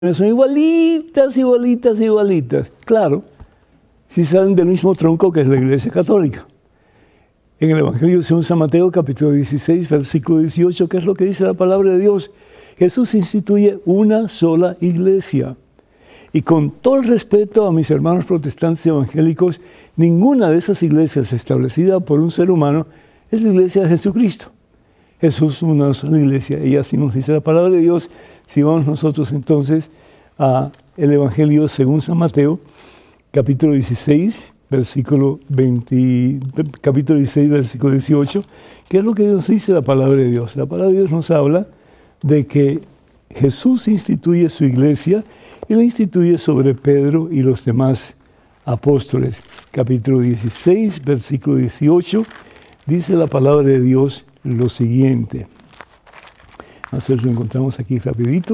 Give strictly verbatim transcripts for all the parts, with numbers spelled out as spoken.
son igualitas, igualitas, igualitas. Claro, si salen del mismo tronco que es la Iglesia Católica. En el Evangelio según San Mateo, capítulo dieciséis, versículo dieciocho, ¿qué es lo que dice la palabra de Dios? Jesús instituye una sola iglesia. Y con todo el respeto a mis hermanos protestantes evangélicos, ninguna de esas iglesias establecida por un ser humano es la iglesia de Jesucristo. Jesús es una sola iglesia, y así nos dice la palabra de Dios. Si vamos nosotros entonces a el Evangelio según San Mateo, capítulo dieciséis, versículo veinte, capítulo dieciséis, versículo dieciocho, ¿qué es lo que nos dice la palabra de Dios? La palabra de Dios nos habla de que Jesús instituye su iglesia y la instituye sobre Pedro y los demás apóstoles. Capítulo dieciséis, versículo dieciocho, dice la palabra de Dios lo siguiente. A ver si lo encontramos aquí rapidito.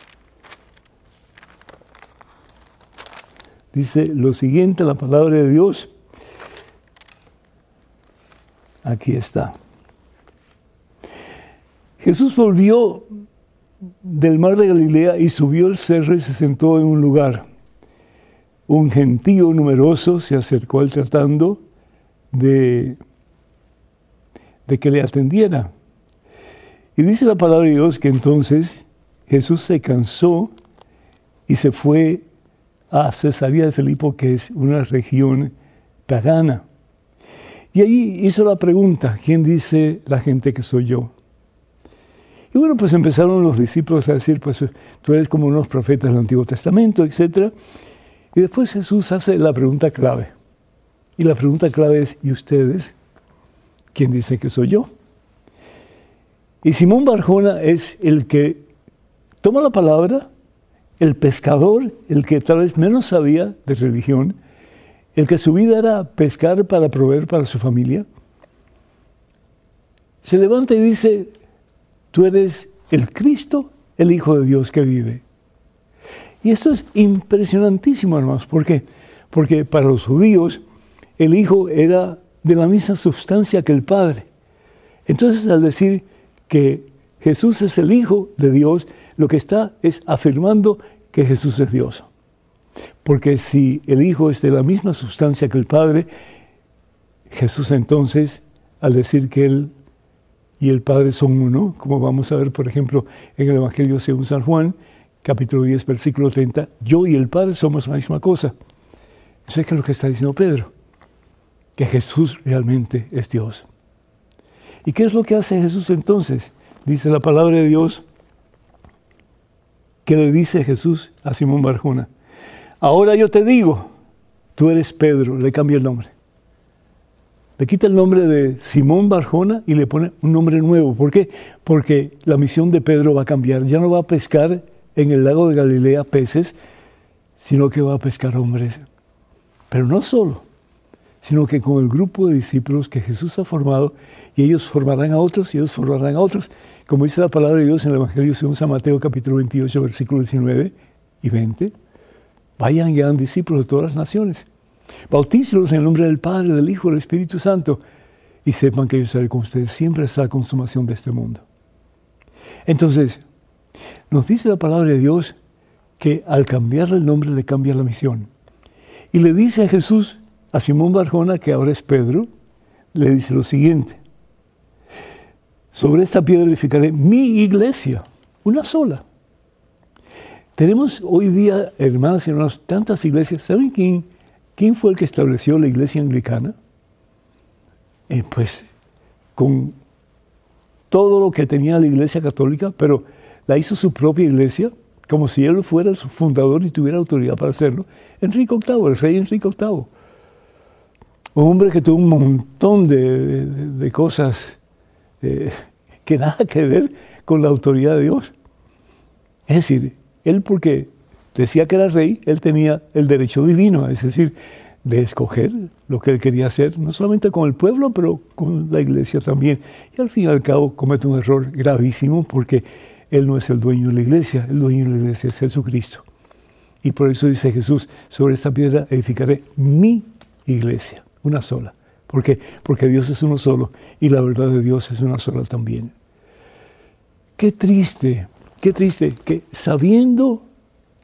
Dice lo siguiente la palabra de Dios. Aquí está. Jesús volvió del mar de Galilea y subió el cerro y se sentó en un lugar. Un gentío numeroso se acercó a él tratando de, de que le atendiera. Y dice la palabra de Dios que entonces Jesús se cansó y se fue a Cesarea de Filipo, que es una región pagana. Y ahí hizo la pregunta, ¿quién dice la gente que soy yo? Y bueno, pues empezaron los discípulos a decir, pues tú eres como unos profetas del Antiguo Testamento, etcétera. Y después Jesús hace la pregunta clave. Y la pregunta clave es, ¿y ustedes? ¿Quién dice que soy yo? Y Simón Barjona es el que toma la palabra, el pescador, el que tal vez menos sabía de religión, el que su vida era pescar para proveer para su familia, se levanta y dice, tú eres el Cristo, el Hijo de Dios que vive. Y esto es impresionantísimo, hermanos. ¿Por qué? Porque para los judíos el Hijo era de la misma sustancia que el Padre. Entonces, al decir que Jesús es el Hijo de Dios, lo que está es afirmando que Jesús es Dios. Porque si el Hijo es de la misma sustancia que el Padre, Jesús entonces, al decir que Él y el Padre son uno, como vamos a ver, por ejemplo, en el Evangelio según San Juan, capítulo diez, versículo treinta, yo y el Padre somos la misma cosa. Eso es que lo que está diciendo Pedro, que Jesús realmente es Dios. ¿Y qué es lo que hace Jesús entonces? Dice la palabra de Dios, que le dice Jesús a Simón Barjona, ahora yo te digo, tú eres Pedro, le cambia el nombre. Le quita el nombre de Simón Barjona y le pone un nombre nuevo. ¿Por qué? Porque la misión de Pedro va a cambiar. Ya no va a pescar en el lago de Galilea peces, sino que va a pescar hombres. Pero no solo, sino que con el grupo de discípulos que Jesús ha formado, y ellos formarán a otros, y ellos formarán a otros, como dice la palabra de Dios en el Evangelio según San Mateo, capítulo veintiocho, versículos diecinueve y veinte, vayan y hagan discípulos de todas las naciones. Bautícelos en el nombre del Padre, del Hijo y del Espíritu Santo, y sepan que yo estaré con ustedes siempre hasta la consumación de este mundo. Entonces, nos dice la palabra de Dios que al cambiarle el nombre le cambia la misión. Y le dice a Jesús, a Simón Barjona, que ahora es Pedro, le dice lo siguiente, sobre esta piedra edificaré mi iglesia, una sola. Tenemos hoy día, hermanas y hermanos, tantas iglesias. ¿Saben quién, quién fue el que estableció la iglesia anglicana? Eh, pues con todo lo que tenía la iglesia católica, pero la hizo su propia iglesia, como si él fuera su fundador y tuviera autoridad para hacerlo. Enrique octavo, el rey Enrique octavo. Un hombre que tuvo un montón de, de, de cosas eh, que nada que ver con la autoridad de Dios. Es decir, él porque decía que era rey, él tenía el derecho divino, es decir, de escoger lo que él quería hacer, no solamente con el pueblo, pero con la iglesia también. Y al fin y al cabo comete un error gravísimo porque él no es el dueño de la iglesia, el dueño de la iglesia es Jesucristo. Y por eso dice Jesús, sobre esta piedra edificaré mi iglesia, una sola. ¿Por qué? Porque Dios es uno solo y la verdad de Dios es una sola también. Qué triste, qué triste que sabiendo